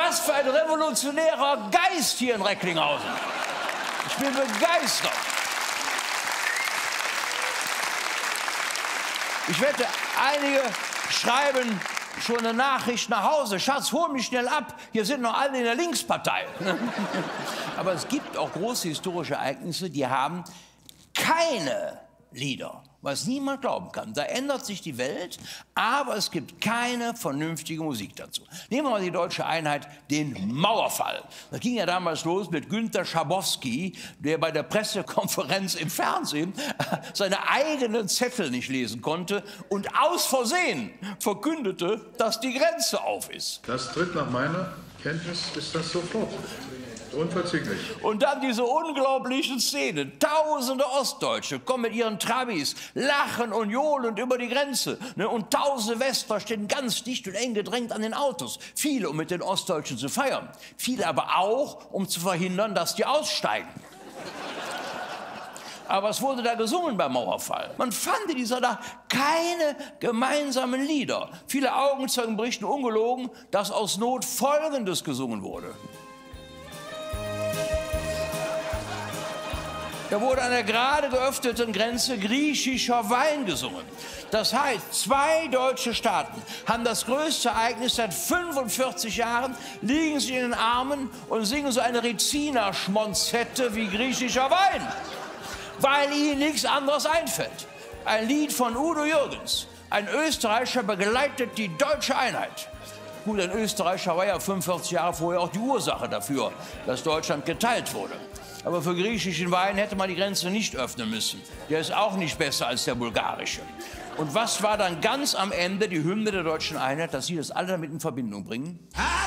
Was für ein revolutionärer Geist hier in Recklinghausen. Ich bin begeistert. Ich wette, einige schreiben schon eine Nachricht nach Hause. Schatz, hol mich schnell ab. Hier sind noch alle in der Linkspartei. Aber es gibt auch große historische Ereignisse, die haben keine Lieder, was niemand glauben kann. Da ändert sich die Welt, aber es gibt keine vernünftige Musik dazu. Nehmen wir mal die deutsche Einheit, den Mauerfall. Das ging ja damals los mit Günter Schabowski, der bei der Pressekonferenz im Fernsehen seine eigenen Zettel nicht lesen konnte und aus Versehen verkündete, dass die Grenze auf ist. Das tritt nach meiner Kenntnis, ist das sofort. Unverzüglich. Und dann diese unglaublichen Szenen. Tausende Ostdeutsche kommen mit ihren Trabis, lachen und johlen über die Grenze. Und tausende Westler stehen ganz dicht und eng gedrängt an den Autos. Viele, um mit den Ostdeutschen zu feiern. Viele aber auch, um zu verhindern, dass die aussteigen. Aber es wurde da gesungen beim Mauerfall. Man fand in dieser Nacht keine gemeinsamen Lieder. Viele Augenzeugen berichten ungelogen, dass aus Not Folgendes gesungen wurde. Da wurde an der gerade geöffneten Grenze griechischer Wein gesungen. Das heißt, 2 deutsche Staaten haben das größte Ereignis seit 45 Jahren, liegen sich in den Armen und singen so eine Rizina-Schmonzette wie griechischer Wein, weil ihnen nichts anderes einfällt. Ein Lied von Udo Jürgens. Ein Österreicher begleitet die deutsche Einheit. Gut, ein Österreicher war ja 45 Jahre vorher auch die Ursache dafür, dass Deutschland geteilt wurde. Aber für griechischen Wein hätte man die Grenze nicht öffnen müssen. Der ist auch nicht besser als der bulgarische. Und was war dann ganz am Ende die Hymne der deutschen Einheit, dass Sie das alle damit in Verbindung bringen?